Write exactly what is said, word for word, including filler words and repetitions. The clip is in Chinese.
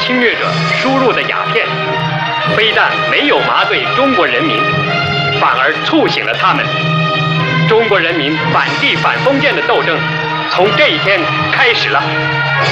侵略者输入的鸦片，非但没有麻醉中国人民，反而促醒了他们。中国人民反帝反封建的斗争从这一天开始了。